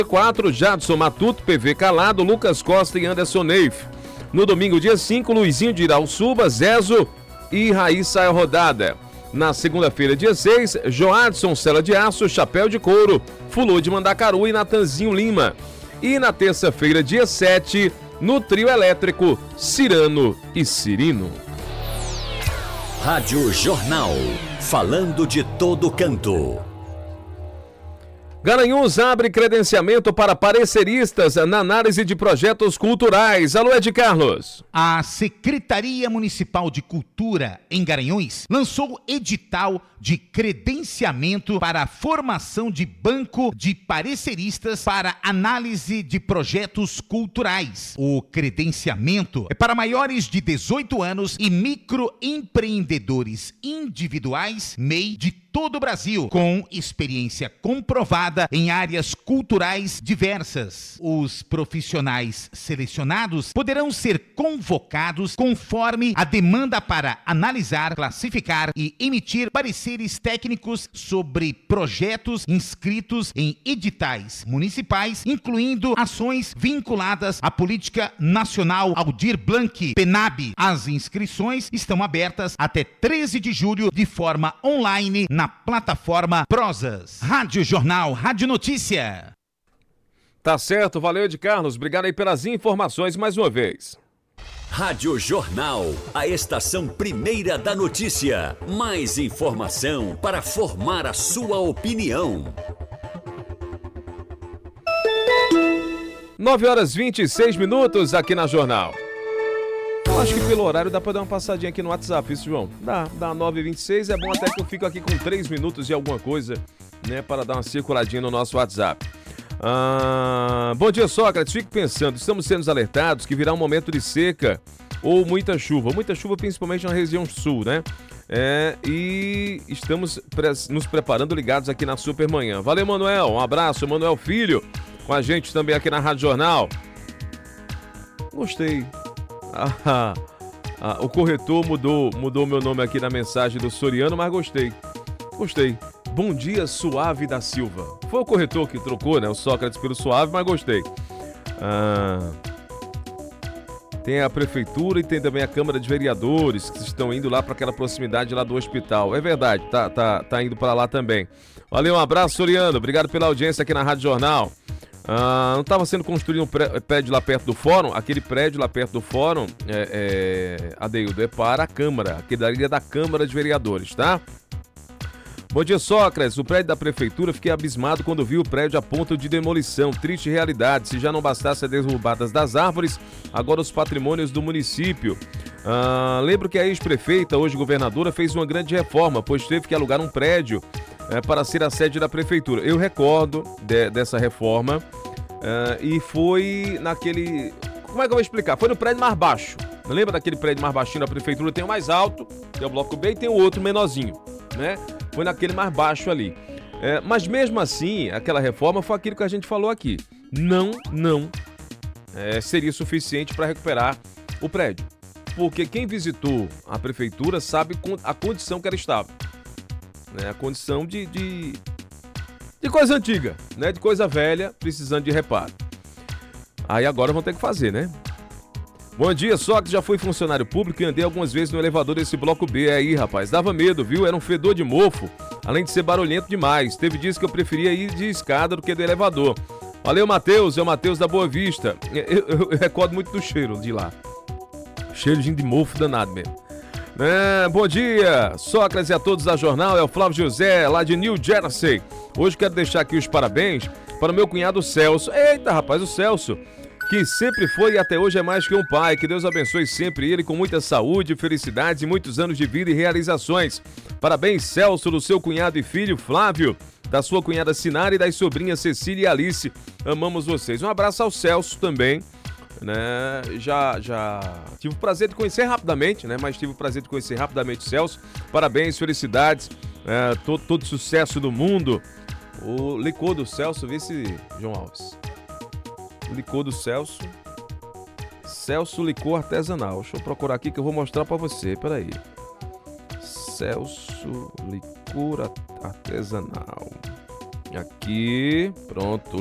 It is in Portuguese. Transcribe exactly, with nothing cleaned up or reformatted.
quatro, Jadson Matuto, P V Calado, Lucas Costa e Anderson Neif. No domingo, dia cinco, Luizinho de Irauçuba, Zezo e Raíssa Rodada. Na segunda-feira, dia seis, Joadson Sela de Aço, Chapéu de Couro, Fulô de Mandacaru e Natanzinho Lima. E na terça-feira, dia sete, no trio elétrico, Cirano e Cirino. Rádio Jornal, falando de todo canto. Garanhuns abre credenciamento para pareceristas na análise de projetos culturais. Alô, Ed Carlos. A Secretaria Municipal de Cultura, em Garanhuns, lançou edital de credenciamento para a formação de banco de pareceristas para análise de projetos culturais. O credenciamento é para maiores de dezoito anos e microempreendedores individuais, M E I, de todo o Brasil, com experiência comprovada em áreas culturais diversas. Os profissionais selecionados poderão ser convocados conforme a demanda para analisar, classificar e emitir pareceres técnicos sobre projetos inscritos em editais municipais, incluindo ações vinculadas à Política Nacional Aldir Blanc, PENAB. As inscrições estão abertas até treze de julho de forma online na plataforma Prosas. Rádio Jornal, Rádio Notícia. Tá certo, valeu, Ed Carlos. Obrigado aí pelas informações mais uma vez. Rádio Jornal, a estação primeira da notícia. Mais informação para formar a sua opinião. nove horas e vinte e seis minutos aqui na Jornal. Eu acho que pelo horário dá pra dar uma passadinha aqui no WhatsApp, isso, João? Dá, dá nove e vinte e seis, é bom até que eu fico aqui com três minutos e alguma coisa, né, para dar uma circuladinha no nosso WhatsApp. Ah, bom dia, Sócrates. Fico pensando, estamos sendo alertados que virá um momento de seca ou muita chuva. Muita chuva principalmente na região sul, né? É, e estamos pre- nos preparando ligados aqui na Supermanhã. Valeu, Manuel. Um abraço, Manuel Filho, com a gente também aqui na Rádio Jornal. Gostei. Ah, ah, o corretor mudou mudou meu nome aqui na mensagem do Soriano, mas gostei. Gostei. Bom dia, Suave da Silva. Foi o corretor que trocou, né? O Sócrates pelo Suave, mas gostei. Ah, tem a prefeitura e tem também a Câmara de Vereadores que estão indo lá para aquela proximidade lá do hospital. É verdade, tá, tá, tá indo para lá também. Valeu, um abraço, Soriano. Obrigado pela audiência aqui na Rádio Jornal. Ah, não estava sendo construído um prédio lá perto do fórum? Aquele prédio lá perto do fórum, é, é, Adeildo, é para a Câmara, aquele dali é da Câmara de Vereadores, tá? Bom dia, Sócrates. O prédio da prefeitura, fiquei abismado quando vi o prédio a ponto de demolição. Triste realidade. Se já não bastasse as derrubadas das árvores, agora os patrimônios do município. Ah, lembro que a ex-prefeita, hoje governadora, fez uma grande reforma, pois teve que alugar um prédio é, para ser a sede da prefeitura. Eu recordo de, dessa reforma é, e foi naquele... Como é que eu vou explicar? Foi no prédio mais baixo. Lembra daquele prédio mais baixinho da prefeitura? Tem o mais alto, tem o bloco B e tem o outro menorzinho, né? Foi naquele mais baixo ali. É, mas mesmo assim, aquela reforma foi aquilo que a gente falou aqui. Não, não é, seria suficiente para recuperar o prédio. Porque quem visitou a prefeitura sabe a condição que ela estava. Né? A condição de, de, de coisa antiga, né? De coisa velha, precisando de reparo. Aí agora vão ter que fazer, né? Bom dia, só que já fui funcionário público e andei algumas vezes no elevador desse bloco B aí, rapaz. Dava medo, viu? Era um fedor de mofo, além de ser barulhento demais. Teve dias que eu preferia ir de escada do que do elevador. Valeu, Matheus. É o Matheus da Boa Vista. Eu, eu, eu recordo muito do cheiro de lá. Cheirozinho de mofo danado mesmo. É, bom dia, Sócrates e a todos da Jornal. É o Flávio José, lá de New Jersey. Hoje quero deixar aqui os parabéns para o meu cunhado Celso. Eita, rapaz, o Celso, que sempre foi e até hoje é mais que um pai. Que Deus abençoe sempre ele com muita saúde, felicidades e muitos anos de vida e realizações. Parabéns, Celso, do seu cunhado e filho Flávio, da sua cunhada Sinara e das sobrinhas Cecília e Alice. Amamos vocês. Um abraço ao Celso também, né? Já, já tive o prazer de conhecer rapidamente, né? Mas tive o prazer de conhecer rapidamente o Celso. Parabéns, felicidades, é, todo, todo sucesso do mundo. O licor do Celso, vê se João Alves. Licor do Celso. Celso Licor Artesanal. Deixa eu procurar aqui que eu vou mostrar pra você. Peraí. Celso Licor Artesanal. Aqui. Pronto.